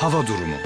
Hava durumu.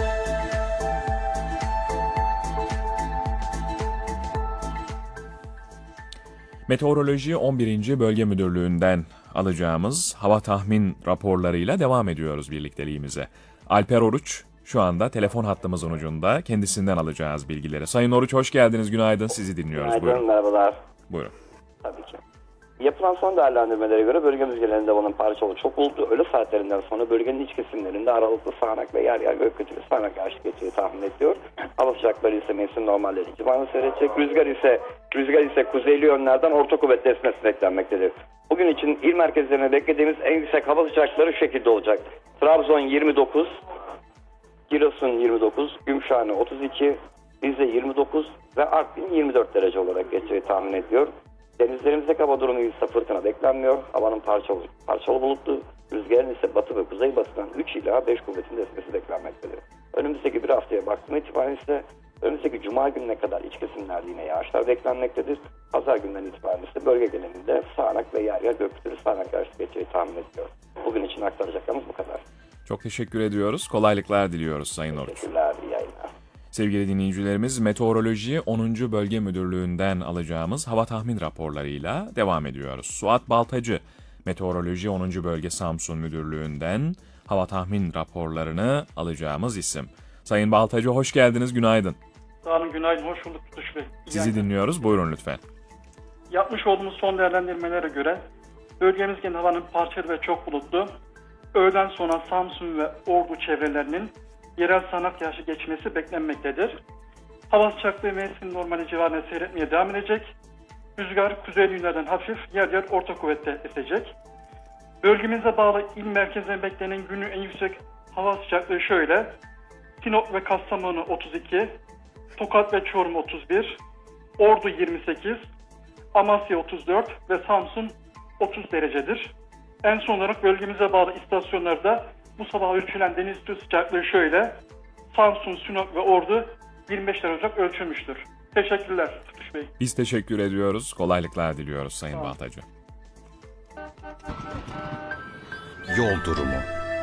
Meteoroloji 11. Bölge Müdürlüğü'nden alacağımız hava tahmin raporlarıyla devam ediyoruz birlikteliğimize. Alper Oruç şu anda telefon hattımızın ucunda, kendisinden alacağız bilgileri. Sayın Oruç hoş geldiniz, günaydın, sizi dinliyoruz. Günaydın, buyurun. merhabalar. Buyurun. Tabii ki. Yapılan son değerlendirmelere göre bölgemiz genelinde havanın parçalı çok bulutlu öğle saatlerinden sonra bölgenin iç kesimlerinde aralıklı sağanak ve yer yer gök gürültülü sağanak yağış geçeceği tahmin ediliyor. Hava sıcakları ise mevsim normalleri civarında seyredecek. Rüzgar ise kuzeyli yönlerden orta kuvvetli esmesi beklenmektedir. Bugün için il merkezlerine beklediğimiz en yüksek hava sıcaklıkları şu şekilde olacak. Trabzon 29, Giresun 29, Gümüşhane 32, Rize 29 ve Artvin 24 derece olarak geçeceği tahmin ediliyor. Denizlerimizdeki hava durumu ise fırtına beklenmiyor. Havanın parçalı bulutlu, rüzgarın ise batı ve kuzeybatıdan 3 ila 5 kuvvetinde esmesi beklenmektedir. Önümüzdeki bir haftaya baktığım itibaren ise önümüzdeki cuma gününe kadar iç kesimlerde yine yağışlar beklenmektedir. Pazar günden itibaren ise bölge genelinde sağanak ve yer yer gök gürültülü sağanak yağış geçeceği tahmin ediliyor. Bugün için aktaracaklarımız bu kadar. Çok teşekkür ediyoruz. Kolaylıklar diliyoruz Sayın Oruç. Teşekkürler, iyi yayınlar. Sevgili dinleyicilerimiz, Meteoroloji 10. Bölge Müdürlüğü'nden alacağımız hava tahmin raporlarıyla devam ediyoruz. Suat Baltacı, Meteoroloji 10. Bölge Samsun Müdürlüğü'nden hava tahmin raporlarını alacağımız isim. Sayın Baltacı hoş geldiniz, günaydın. Sağ olun, günaydın, hoş bulduk Tutuş Bey. Sizi dinliyoruz, buyurun lütfen. Yapmış olduğumuz son değerlendirmelere göre bölgemiz genel havanın parçalı ve çok bulutlu. Öğleden sonra Samsun ve Ordu çevrelerinin yerel sağanak yağışı geçmesi beklenmektedir. Hava sıcaklığı mevsim normali civarında seyretmeye devam edecek. Rüzgar kuzeyli yönlerden hafif, yer yer orta kuvvette esecek. Bölgemize bağlı il merkezine beklenen günün en yüksek hava sıcaklığı şöyle. Sinop ve Kastamonu 32, Tokat ve Çorum 31, Ordu 28, Amasya 34 ve Samsun 30 derecedir. En son olarak bölgemize bağlı istasyonlarda bu sabah ölçülen deniz üstü sıcaklığı şöyle. Samsun, Sinop ve Ordu 25 derece olarak ölçülmüştür. Teşekkürler Tutuş Bey. Biz teşekkür ediyoruz, kolaylıklar diliyoruz Sayın Baltacı. Yol durumu.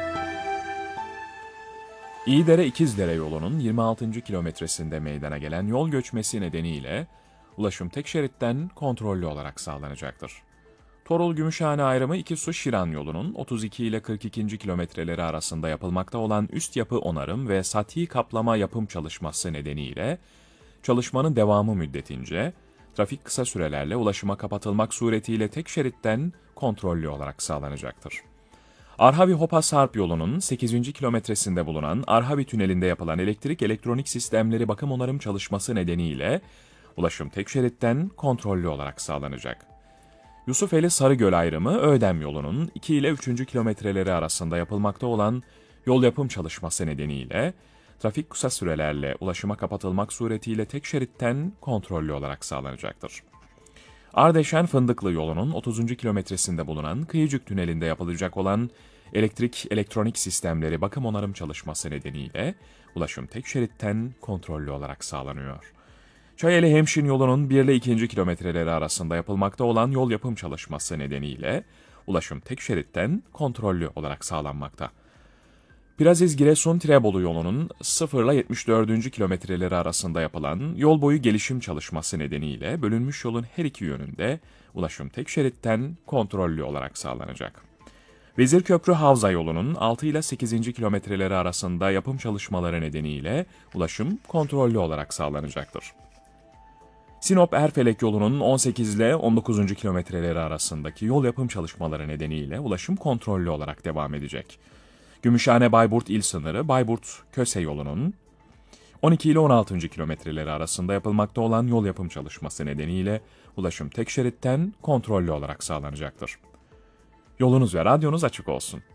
İyidere-İkizdere yolunun 26. kilometresinde meydana gelen yol göçmesi nedeniyle ulaşım tek şeritten kontrollü olarak sağlanacaktır. Torul-Gümüşhane ayrımı İkisu-Şiran yolunun 32 ile 42. kilometreleri arasında yapılmakta olan üst yapı onarım ve sati kaplama yapım çalışması nedeniyle çalışmanın devamı müddetince trafik kısa sürelerle ulaşıma kapatılmak suretiyle tek şeritten kontrollü olarak sağlanacaktır. Arhavi-Hopa-Sarp yolunun 8. kilometresinde bulunan Arhavi tünelinde yapılan elektrik elektronik sistemleri bakım onarım çalışması nedeniyle ulaşım tek şeritten kontrollü olarak sağlanacak. Yusufeli-Sarıgöl ayrımı Ödem yolunun 2 ile 3. kilometreleri arasında yapılmakta olan yol yapım çalışması nedeniyle trafik kısa sürelerle ulaşıma kapatılmak suretiyle tek şeritten kontrollü olarak sağlanacaktır. Ardeşen-Fındıklı yolunun 30. kilometresinde bulunan Kıyıcık tünelinde yapılacak olan elektrik elektronik sistemleri bakım onarım çalışması nedeniyle ulaşım tek şeritten kontrollü olarak sağlanıyor. Çayeli-Hemşin yolunun 1 ile 2. kilometreleri arasında yapılmakta olan yol yapım çalışması nedeniyle ulaşım tek şeritten kontrollü olarak sağlanmakta. Piraziz-Giresun-Tirebolu yolunun 0 ile 74. kilometreleri arasında yapılan yol boyu gelişim çalışması nedeniyle bölünmüş yolun her iki yönünde ulaşım tek şeritten kontrollü olarak sağlanacak. Vezirköprü-Havza yolunun 6 ile 8. kilometreleri arasında yapım çalışmaları nedeniyle ulaşım kontrollü olarak sağlanacaktır. Sinop-Erfelek yolunun 18 ile 19. kilometreleri arasındaki yol yapım çalışmaları nedeniyle ulaşım kontrollü olarak devam edecek. Gümüşhane-Bayburt il sınırı Bayburt-Köse yolunun 12 ile 16. kilometreleri arasında yapılmakta olan yol yapım çalışması nedeniyle ulaşım tek şeritten kontrollü olarak sağlanacaktır. Yolunuz ve radyonuz açık olsun.